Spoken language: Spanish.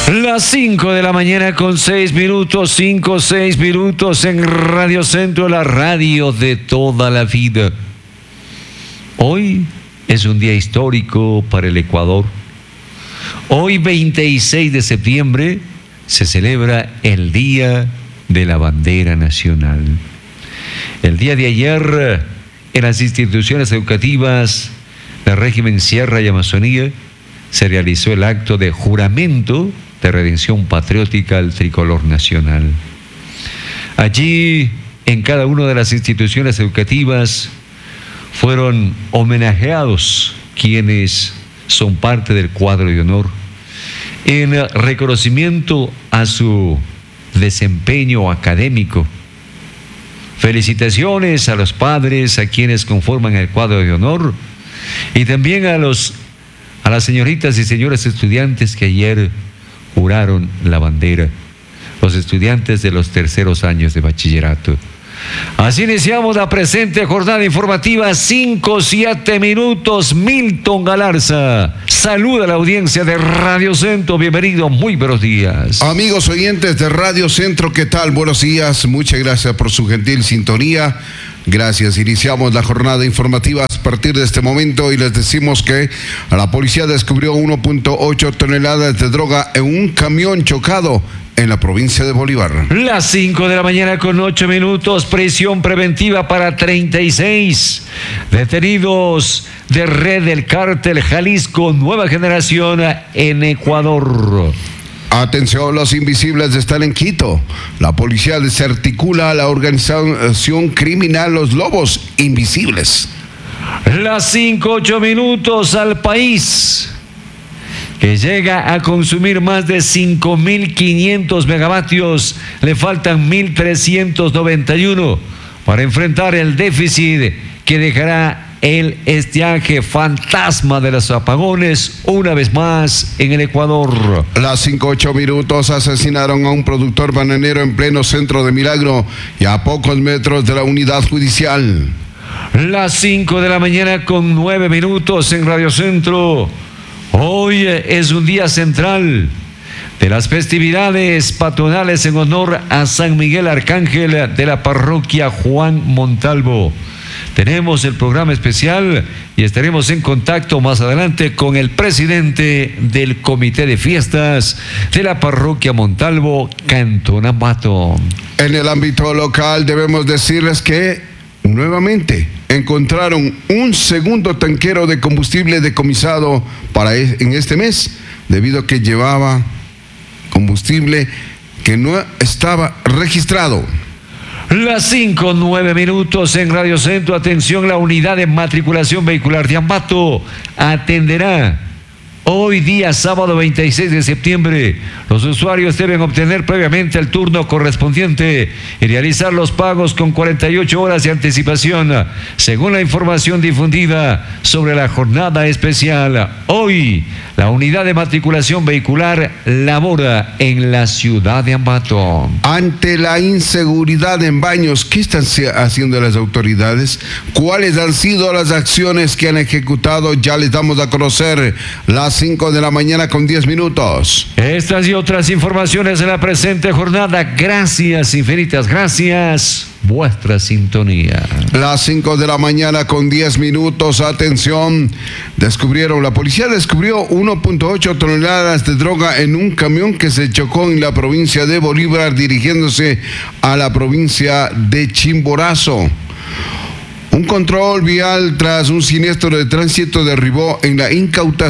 Las 5 de la mañana con 6 minutos, 6 minutos en Radio Centro, la radio de toda la vida. Hoy es un día histórico para el Ecuador. Hoy, 26 de septiembre, se celebra el Día de la Bandera Nacional. El día de ayer, en las instituciones educativas del régimen Sierra y Amazonía, se realizó el acto de juramento de redención patriótica al tricolor nacional. Allí, en cada una de las instituciones educativas, fueron homenajeados quienes son parte del cuadro de honor en reconocimiento a su desempeño académico. Felicitaciones a los padres, a quienes conforman el cuadro de honor, y también a las señoritas y señores estudiantes que ayer juraron la bandera, los estudiantes de los terceros años de bachillerato. Así iniciamos la presente jornada informativa, 5-7 minutos. Milton Galarza saluda a la audiencia de Radio Centro. Bienvenido, muy buenos días. Amigos oyentes de Radio Centro, ¿qué tal? Buenos días, muchas gracias por su gentil sintonía. Gracias, iniciamos la jornada informativa a partir de este momento y les decimos que la policía descubrió 1.8 toneladas de droga en un camión chocado en la provincia de Bolívar. Las 5 de la mañana con 8 minutos, prisión preventiva para 36 detenidos de red del cártel Jalisco Nueva Generación en Ecuador. Atención, los invisibles están en Quito. La policía desarticula a la organización criminal Los Lobos Invisibles. Las 5-8 minutos, al país que llega a consumir más de 5.500 megavatios, le faltan 1.391 para enfrentar el déficit que dejará el estiaje fantasma de los apagones una vez más en el Ecuador. Las 5-8 minutos, asesinaron a un productor bananero en pleno centro de Milagro y a pocos metros de la unidad judicial. Las 5 de la mañana con 9 minutos en Radio Centro. Hoy es un día central de las festividades patronales en honor a San Miguel Arcángel de la parroquia Juan Montalvo. Tenemos el programa especial y estaremos en contacto más adelante con el presidente del comité de fiestas de la parroquia Montalvo, Cantón Ambato. En el ámbito local debemos decirles que nuevamente encontraron un segundo tanquero de combustible decomisado en este mes, debido a que llevaba combustible que no estaba registrado. Las 5-9 minutos en Radio Centro. Atención, la unidad de matriculación vehicular de Ambato atenderá hoy día sábado 26 de septiembre. Los usuarios deben obtener previamente el turno correspondiente y realizar los pagos con 48 horas de anticipación, según la información difundida sobre la jornada especial. Hoy, la unidad de matriculación vehicular labora en la ciudad de Ambato. Ante la inseguridad en baños, ¿qué están haciendo las autoridades? ¿Cuáles han sido las acciones que han ejecutado? Ya les damos a conocer. Las 5 de la mañana con 10 minutos. Estas y otras informaciones en la presente jornada. Gracias, infinitas gracias. Vuestra sintonía. Las 5 de la mañana con 10 minutos. Atención, la policía descubrió 1.8 toneladas de droga en un camión que se chocó en la provincia de Bolívar dirigiéndose a la provincia de Chimborazo. Un control vial tras un siniestro de tránsito derivó en la incautación